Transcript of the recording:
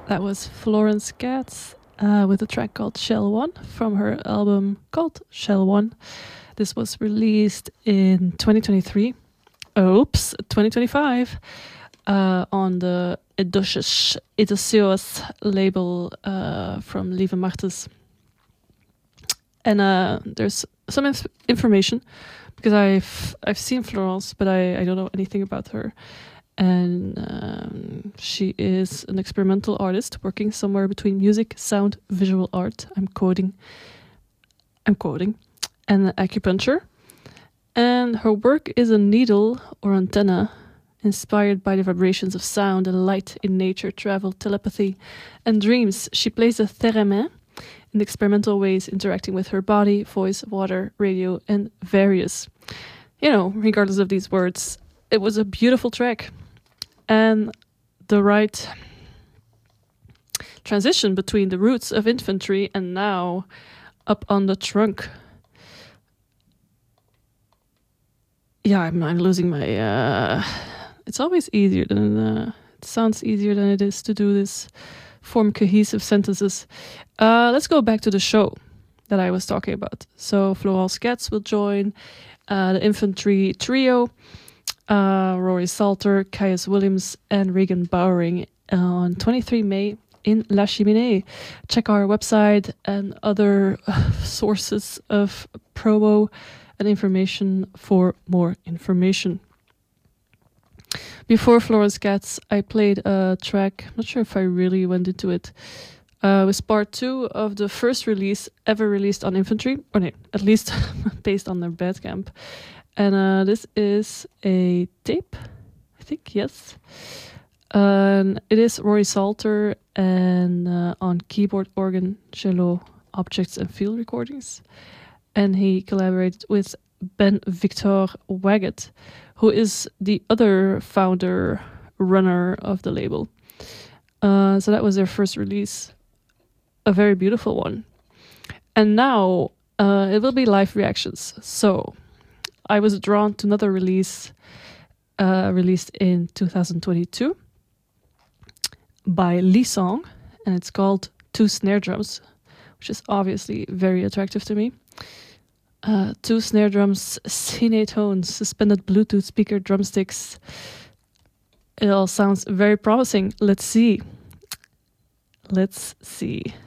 That was Florence Katz with a track called Shell One from her album called Shell One. This was released in 2023. Oops, 2025 on the Edosios label from Lieve Martens. And there's some information because I've seen Florence, but I don't know anything about her. And she is an experimental artist working somewhere between music, sound, visual art. I'm quoting, and acupuncture. And her work is a needle or antenna inspired by the vibrations of sound and light in nature, travel, telepathy, and dreams. She plays the theremin in experimental ways, interacting with her body, voice, water, radio, and various. Regardless of these words, it was a beautiful track. And the right transition between the roots of infantry and now up on the trunk. Yeah, I'm losing my... it's always easier than... it sounds easier than it is to do this, form cohesive sentences. Let's go back to the show that I was talking about. So Florence Katz will join the infantry trio, Rory Salter, Caius Williams, and Regan Bowering on 23 May in La Cheminée. Check our website and other sources of promo and information for more information. Before Florence Katz, I played a track, I'm not sure if I really went into it, was part 2 of the first release ever released on Infantry, or no, at least based on their Bandcamp. And this is a tape, I think, yes. It is Rory Salter and on keyboard, organ, cello, objects and field recordings. And he collaborated with Ben Victor Waggett, who is the other founder, runner of the label. So that was their first release, a very beautiful one. And now it will be live reactions. So I was drawn to another release released in 2022 by Lee Song, and it's called 2 Snare Drums, which is obviously very attractive to me. 2 snare drums, cine tones, suspended Bluetooth speaker drumsticks. It all sounds very promising. Let's see.